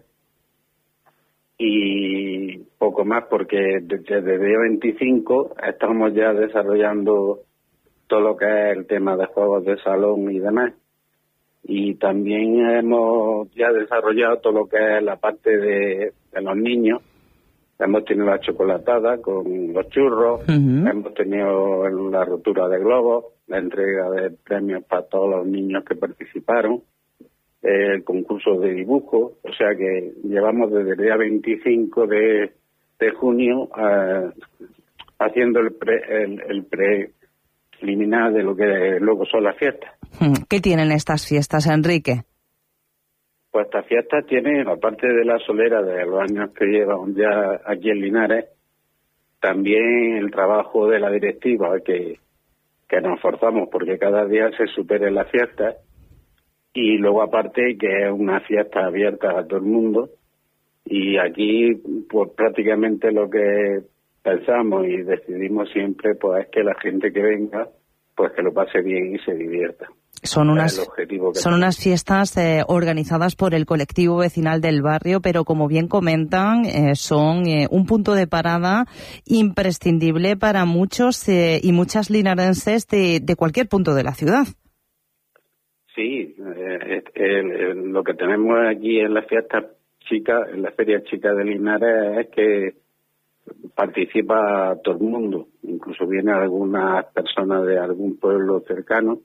[SPEAKER 13] Y poco más, porque desde el día veinticinco estamos ya desarrollando todo lo que es el tema de juegos de salón y demás. Y también hemos ya desarrollado todo lo que es la parte de, de los niños. Hemos tenido la chocolatada con los churros, uh-huh. Hemos tenido la rotura de globos, la entrega de premios para todos los niños que participaron, el concurso de dibujo, o sea que llevamos desde el día veinticinco de, de junio uh, haciendo el pre, el, el preliminar de lo que luego son las fiestas.
[SPEAKER 5] ¿Qué tienen estas fiestas, Enrique?
[SPEAKER 13] Pues estas fiestas tienen, aparte de la solera de los años que llevan ya aquí en Linares, también el trabajo de la directiva, que, que nos forzamos porque cada día se superen las fiestas. Y luego aparte que es una fiesta abierta a todo el mundo y aquí pues prácticamente lo que pensamos y decidimos siempre pues es que la gente que venga pues que lo pase bien y se divierta.
[SPEAKER 5] Son unas, son unas fiestas eh, organizadas por el colectivo vecinal del barrio, pero como bien comentan, eh, son eh, un punto de parada imprescindible para muchos eh, y muchas linarenses de, de cualquier punto de la ciudad.
[SPEAKER 13] Sí, eh, eh, lo que tenemos aquí en la fiesta chica, en la feria chica de Linares, es que participa todo el mundo, incluso vienen algunas personas de algún pueblo cercano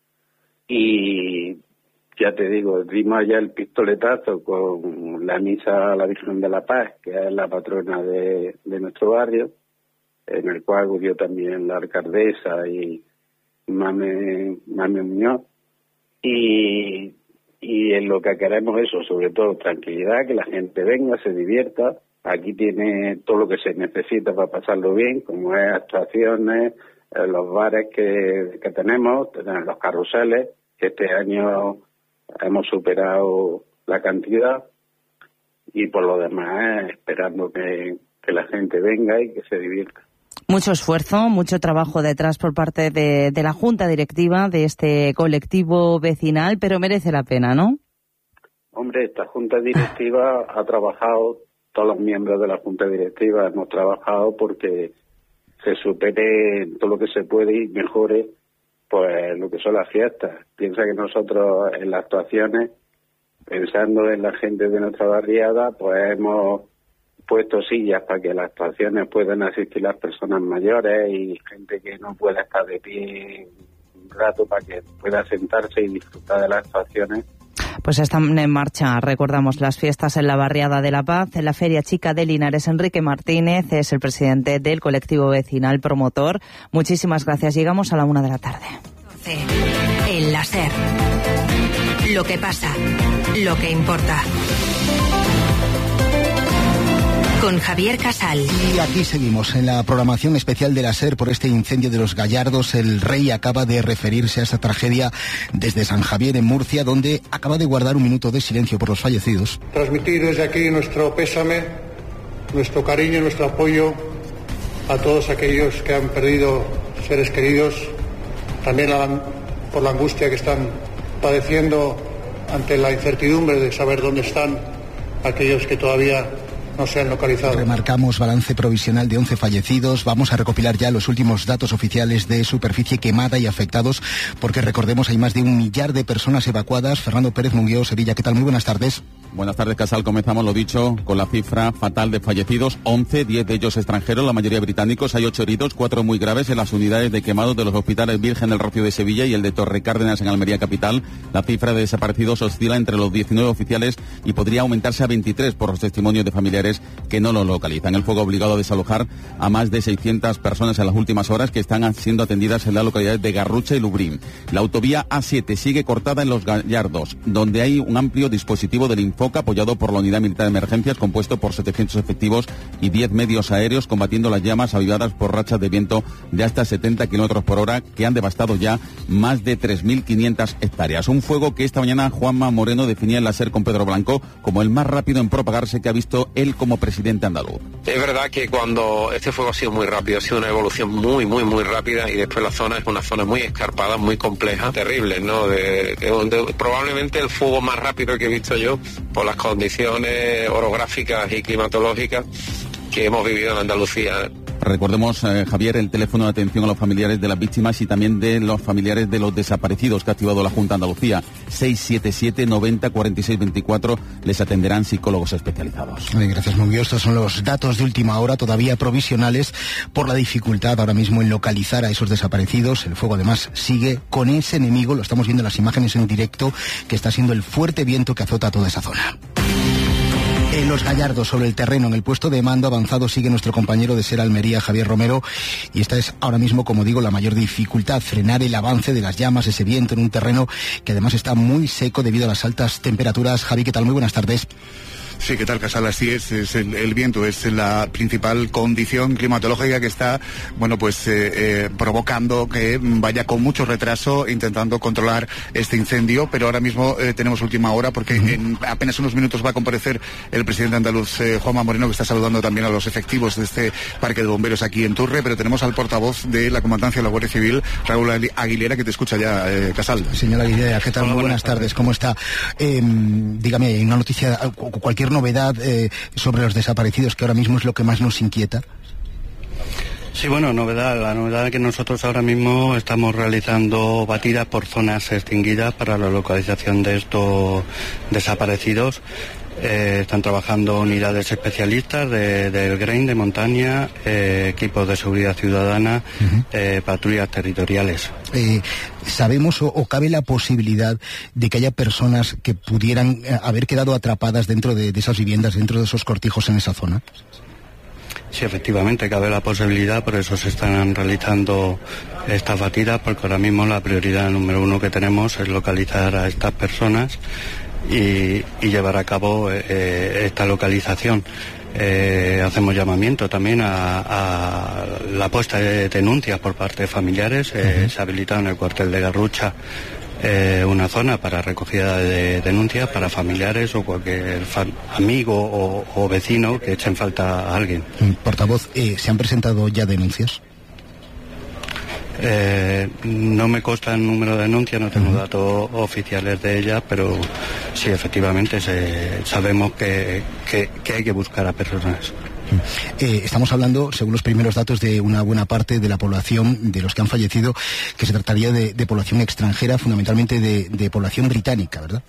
[SPEAKER 13] y ya te digo, dimos ya el pistoletazo con la misa a la Virgen de la Paz, que es la patrona de, de nuestro barrio, en el cual acudió también la alcaldesa y Mame, Mame Muñoz. Y, y en lo que queremos eso, sobre todo tranquilidad, que la gente venga, se divierta. Aquí tiene todo lo que se necesita para pasarlo bien, como es actuaciones, eh, los bares que, que tenemos, tenemos los carruseles, que este año hemos superado la cantidad, y por lo demás esperando que, que la gente venga y que se divierta.
[SPEAKER 5] Mucho esfuerzo, mucho trabajo detrás por parte de, de la Junta Directiva de este colectivo vecinal, pero merece la pena, ¿no?
[SPEAKER 13] Hombre, esta Junta Directiva ha trabajado, todos los miembros de la Junta Directiva hemos trabajado porque se supere todo lo que se puede y mejore pues lo que son las fiestas. Piensa que nosotros en las actuaciones, pensando en la gente de nuestra barriada, pues hemos puesto sillas para que las actuaciones puedan asistir las personas mayores y gente que no pueda estar de pie un rato para que pueda sentarse y disfrutar de las actuaciones.
[SPEAKER 5] Pues están en marcha, recordamos, las fiestas en la Barriada de la Paz, en la Feria Chica de Linares. Enrique Martínez es el presidente del colectivo vecinal promotor. Muchísimas gracias. Llegamos a la una de la tarde.
[SPEAKER 14] El láser. Lo que pasa, lo que importa. Con Javier Casal.
[SPEAKER 15] Y aquí seguimos en la programación especial de la SER por este incendio de los Gallardos. El rey acaba de referirse a esta tragedia desde San Javier en Murcia, donde acaba de guardar un minuto de silencio por los fallecidos.
[SPEAKER 16] Transmitir desde aquí nuestro pésame, nuestro cariño, nuestro apoyo a todos aquellos que han perdido seres queridos, también a, por la angustia que están padeciendo ante la incertidumbre de saber dónde están aquellos que todavía no se han localizado.
[SPEAKER 15] Remarcamos balance provisional de once fallecidos. Vamos a recopilar ya los últimos datos oficiales de superficie quemada y afectados, porque recordemos hay más de un millar de personas evacuadas. Fernando Pérez Mungueo, Sevilla, ¿qué tal? Muy buenas tardes.
[SPEAKER 17] Buenas tardes, Casal. Comenzamos, lo dicho, con la cifra fatal de fallecidos. once, diez de ellos extranjeros, la mayoría británicos. Hay ocho heridos, cuatro muy graves en las unidades de quemados de los hospitales Virgen del Rocío de Sevilla y el de Torre Cárdenas en Almería capital. La cifra de desaparecidos oscila entre los diecinueve oficiales y podría aumentarse a veintitrés por los testimonios de familiares que no lo localizan. El fuego ha obligado a desalojar a más de seiscientas personas en las últimas horas, que están siendo atendidas en las localidades de Garrucha y Lubrín. La autovía A siete sigue cortada en Los Gallardos, donde hay un amplio dispositivo del Infoca apoyado por la Unidad Militar de Emergencias, compuesto por setecientos efectivos y diez medios aéreos, combatiendo las llamas avivadas por rachas de viento de hasta setenta kilómetros por hora que han devastado ya más de tres mil quinientas hectáreas. Un fuego que esta mañana Juanma Moreno definía en la SER con Pedro Blanco como el más rápido en propagarse que ha visto él como presidente andaluz.
[SPEAKER 18] Es verdad que cuando este fuego ha sido muy rápido, ha sido una evolución muy, muy, muy rápida, y después la zona es una zona muy escarpada, muy compleja, terrible, ¿no? De, de, de, probablemente el fuego más rápido que he visto yo por las condiciones orográficas y climatológicas que hemos vivido en Andalucía.
[SPEAKER 17] Recordemos, eh, Javier, el teléfono de atención a los familiares de las víctimas y también de los familiares de los desaparecidos que ha activado la Junta de Andalucía. seis siete siete, noventa, cuarenta y seis, veinticuatro. Les atenderán psicólogos especializados.
[SPEAKER 15] Bien, gracias, Munguio. Estos son los datos de última hora, todavía provisionales, por la dificultad ahora mismo en localizar a esos desaparecidos. El fuego, además, sigue con ese enemigo, lo estamos viendo en las imágenes en directo, que está siendo el fuerte viento que azota toda esa zona. En Los Gallardos, sobre el terreno, en el puesto de mando avanzado, sigue nuestro compañero de SER Almería, Javier Romero, y esta es ahora mismo, como digo, la mayor dificultad, frenar el avance de las llamas, ese viento en un terreno que además está muy seco debido a las altas temperaturas. Javi, ¿qué tal? Muy buenas tardes.
[SPEAKER 19] Sí, ¿qué tal, Casal? Así es, es el, el viento es la principal condición climatológica que está, bueno, pues eh, eh, provocando que vaya con mucho retraso intentando controlar este incendio, pero ahora mismo eh, tenemos última hora porque uh-huh. en apenas unos minutos va a comparecer el presidente andaluz, eh, Juanma Moreno, que está saludando también a los efectivos de este parque de bomberos aquí en Turre, pero tenemos al portavoz de la Comandancia de la Guardia Civil, Raúl Aguilera, que te escucha ya, eh, Casal.
[SPEAKER 15] Señora Aguilera, ¿qué tal? Hola, muy buenas, buenas tardes. tardes, ¿cómo está? Eh, dígame, hay una noticia, cualquier novedad eh, sobre los desaparecidos, que ahora mismo es lo que más nos inquieta.
[SPEAKER 20] Sí, bueno, novedad, la novedad es que nosotros ahora mismo estamos realizando batidas por zonas extinguidas para la localización de estos desaparecidos. Eh, están trabajando unidades especialistas de, del Grain, de montaña, eh, equipos de seguridad ciudadana, uh-huh. eh, patrullas territoriales.
[SPEAKER 15] Eh, ¿Sabemos o, o cabe la posibilidad de que haya personas que pudieran eh, haber quedado atrapadas dentro de, de esas viviendas, dentro de esos cortijos en esa zona?
[SPEAKER 20] Sí, efectivamente, cabe la posibilidad, por eso se están realizando estas batidas, porque ahora mismo la prioridad número uno que tenemos es localizar a estas personas y, y llevar a cabo eh, esta localización. Eh, hacemos llamamiento también a, a la puesta de denuncias por parte de familiares. Eh, uh-huh. Se ha habilitado en el cuartel de Garrucha eh, una zona para recogida de denuncias para familiares o cualquier fa- amigo o, o vecino que echen falta a alguien.
[SPEAKER 15] Portavoz, eh, ¿se han presentado ya denuncias?
[SPEAKER 20] Eh, no me consta el número de denuncias, no tengo uh-huh. datos oficiales de ellas, pero sí, efectivamente se, sabemos que, que, que hay que buscar a personas.
[SPEAKER 15] Eh, estamos hablando, según los primeros datos, de una buena parte de la población, de los que han fallecido, que se trataría de, de población extranjera, fundamentalmente de, de población británica, ¿verdad?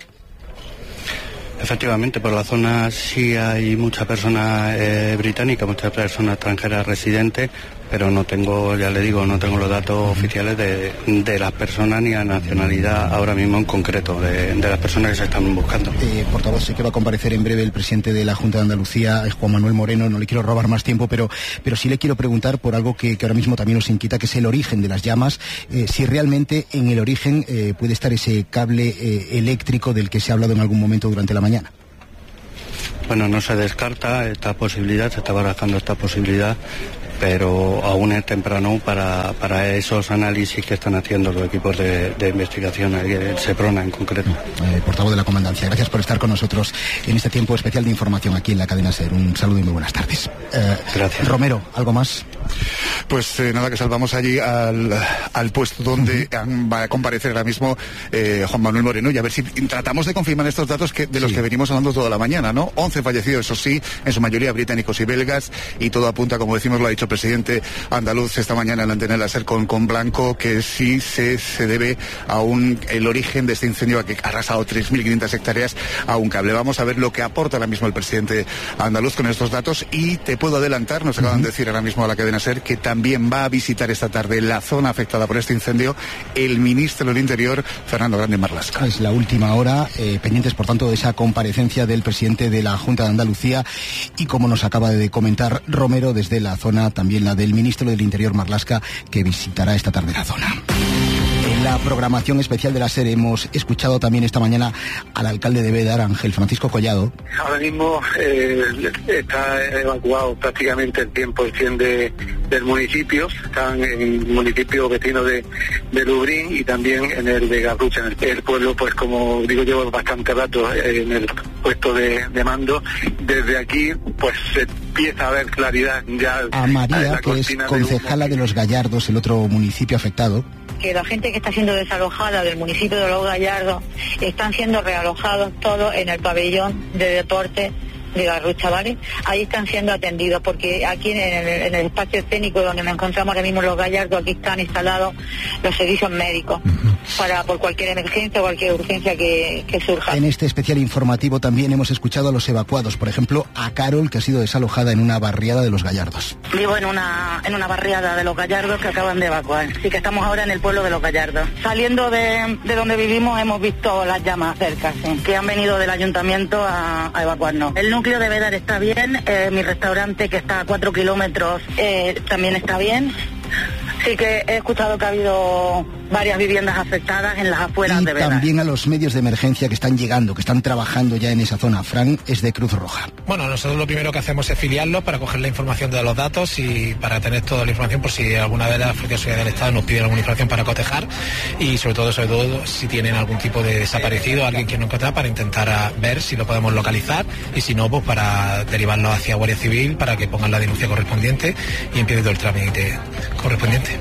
[SPEAKER 20] Efectivamente, por la zona sí hay mucha persona eh, británica, muchas personas extranjeras residentes, pero no tengo, ya le digo, no tengo los datos oficiales de, de las personas ni la nacionalidad ahora mismo en concreto, de, de las personas que se están buscando.
[SPEAKER 15] Eh, portavoz, sé que va a comparecer en breve el presidente de la Junta de Andalucía, Juan Manuel Moreno, no le quiero robar más tiempo, pero, pero sí le quiero preguntar por algo que, que ahora mismo también nos inquieta, que es el origen de las llamas, eh, si realmente en el origen eh, puede estar ese cable eh, eléctrico del que se ha hablado en algún momento durante la mañana.
[SPEAKER 20] Bueno, no se descarta esta posibilidad, se está barajando esta posibilidad, pero aún es temprano para, para esos análisis que están haciendo los equipos de, de investigación, el SEPRONA en concreto.
[SPEAKER 15] Eh, portavoz de la Comandancia, gracias por estar con nosotros en este tiempo especial de información aquí en la cadena SER. Un saludo y muy buenas tardes. Eh,
[SPEAKER 20] gracias.
[SPEAKER 15] Romero, ¿algo más?
[SPEAKER 19] Pues eh, nada, que salvamos allí al, al puesto donde uh-huh. va a comparecer ahora mismo eh, Juan Manuel Moreno, y a ver si tratamos de confirmar estos datos que, de los sí. que venimos hablando toda la mañana, ¿no? once fallecidos, eso sí, en su mayoría británicos y belgas, y todo apunta, como decimos, lo ha dicho el presidente andaluz esta mañana en la antena de la SER con, con Blanco, que sí se, se debe a un, el origen de este incendio que ha arrasado tres mil quinientas hectáreas a un cable. Vamos a ver lo que aporta ahora mismo el presidente andaluz con estos datos, y te puedo adelantar, nos acaban uh-huh. de decir ahora mismo a la cadena SER, que también va a visitar esta tarde la zona afectada por este incendio el ministro del Interior, Fernando Grande Marlaska.
[SPEAKER 15] Es la última hora, eh, pendientes por tanto de esa comparecencia del presidente de la Junta de Andalucía, y como nos acaba de comentar Romero, desde la zona también la del ministro del Interior Marlaska, que visitará esta tarde la zona. En la programación especial de la SER hemos escuchado también esta mañana al alcalde de Bédar, Ángel Francisco Collado.
[SPEAKER 21] Ahora mismo eh, está evacuado prácticamente el cien por ciento de, del municipio. Están en el municipio vecino de, de Lubrín y también en el de Garrucha. En el, el pueblo, pues como digo, llevo bastante rato en el puesto de, de mando. Desde aquí, pues se empieza a ver claridad ya.
[SPEAKER 15] A María, que es concejala de, de Los Gallardos, el otro municipio afectado.
[SPEAKER 22] Que la gente que está siendo desalojada del municipio de Los Gallardos están siendo realojados todos en el pabellón de deporte de Garrucha, ¿vale? Ahí están siendo atendidos, porque aquí en el, en el espacio escénico donde nos encontramos ahora mismo en Los Gallardos, aquí están instalados los servicios médicos uh-huh. para por cualquier emergencia o cualquier urgencia que, que surja.
[SPEAKER 15] En este especial informativo también hemos escuchado a los evacuados, por ejemplo a Carol, que ha sido desalojada en una barriada de Los Gallardos.
[SPEAKER 22] Vivo en una en una barriada de Los Gallardos que acaban de evacuar, así que estamos ahora en el pueblo de Los Gallardos. Saliendo de, de donde vivimos hemos visto las llamas cerca, sí, que han venido del ayuntamiento a, a evacuarnos. El núcleo de Bédar está bien, eh, mi restaurante que está a cuatro kilómetros eh, también está bien. Sí que he escuchado que ha habido varias viviendas afectadas en las afueras
[SPEAKER 15] y
[SPEAKER 22] de Bédar.
[SPEAKER 15] También a los medios de emergencia que están llegando, que están trabajando ya en esa zona. Fran es de Cruz Roja.
[SPEAKER 23] Bueno, nosotros lo primero que hacemos es filiarlos para coger la información de los datos y para tener toda la información por si alguna de las fuerzas de seguridad del Estado nos pide alguna información para cotejar, y sobre todo, sobre todo si tienen algún tipo de desaparecido, alguien que no encuentra, para intentar a ver si lo podemos localizar, y si no, pues para derivarlo hacia Guardia Civil para que pongan la denuncia correspondiente y empiece todo el trámite correspondiente.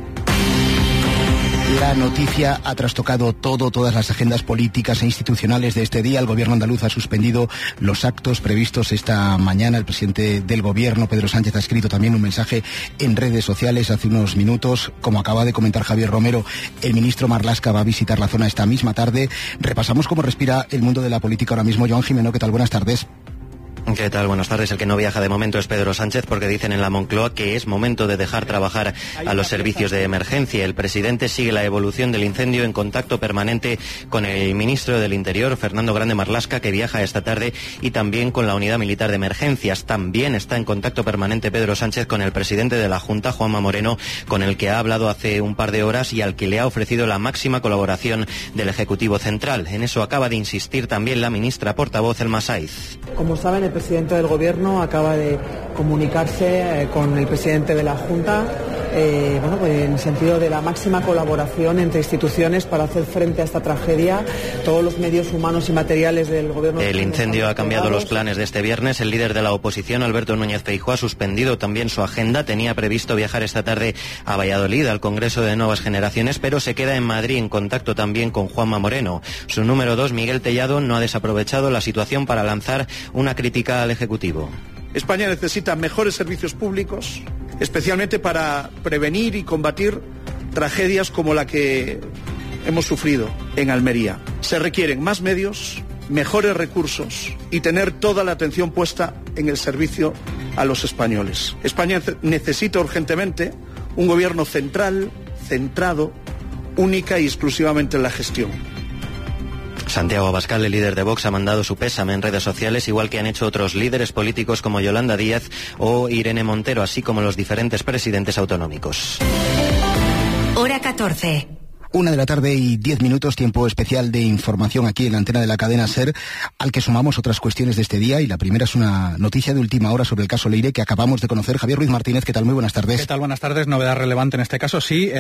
[SPEAKER 15] La noticia ha trastocado todo, todas las agendas políticas e institucionales de este día. El gobierno andaluz ha suspendido los actos previstos esta mañana. El presidente del gobierno, Pedro Sánchez, ha escrito también un mensaje en redes sociales hace unos minutos. Como acaba de comentar Javier Romero, el ministro Marlaska va a visitar la zona esta misma tarde. Repasamos cómo respira el mundo de la política ahora mismo. Joan Jimeno, ¿qué tal? Buenas tardes.
[SPEAKER 24] ¿Qué tal? Buenas tardes. El que no viaja de momento es Pedro Sánchez, porque dicen en la Moncloa que es momento de dejar trabajar a los servicios de emergencia. El presidente sigue la evolución del incendio en contacto permanente con el ministro del Interior, Fernando Grande Marlaska, que viaja esta tarde, y también con la Unidad Militar de Emergencias. También está en contacto permanente Pedro Sánchez con el presidente de la Junta, Juanma Moreno, con el que ha hablado hace un par de horas y al que le ha ofrecido la máxima colaboración del Ejecutivo Central. En eso acaba de insistir también la ministra portavoz, Elma Saiz.
[SPEAKER 25] Como saben, el presidente del Gobierno acaba de comunicarse eh, con el presidente de la Junta, eh, bueno, pues en el sentido de la máxima colaboración entre instituciones para hacer frente a esta tragedia. Todos los medios humanos y materiales del Gobierno.
[SPEAKER 24] El incendio ha cambiado los planes de este viernes. El líder de la oposición, Alberto Núñez Feijóo, ha suspendido también su agenda. Tenía previsto viajar esta tarde a Valladolid, al Congreso de Nuevas Generaciones, pero se queda en Madrid en contacto también con Juanma Moreno. Su número dos, Miguel Tellado, no ha desaprovechado la situación para lanzar una crítica al Ejecutivo.
[SPEAKER 1] España necesita mejores servicios públicos, especialmente para prevenir y combatir tragedias como la que hemos sufrido en Almería. Se requieren más medios, mejores recursos y tener toda la atención puesta en el servicio a los españoles. España necesita urgentemente un gobierno central, centrado, única y exclusivamente en la gestión.
[SPEAKER 24] Santiago Abascal, el líder de Vox, ha mandado su pésame en redes sociales, igual que han hecho otros líderes políticos como Yolanda Díaz o Irene Montero, así como los diferentes presidentes autonómicos.
[SPEAKER 14] Hora catorce.
[SPEAKER 15] Una de la tarde y diez minutos, tiempo especial de información aquí en la antena de la cadena SER, al que sumamos otras cuestiones de este día, y la primera es una noticia de última hora sobre el caso Leire que acabamos de conocer. Javier Ruiz Martínez, ¿qué tal? Muy buenas tardes.
[SPEAKER 2] ¿Qué tal? Buenas tardes. Novedad relevante en este caso, sí.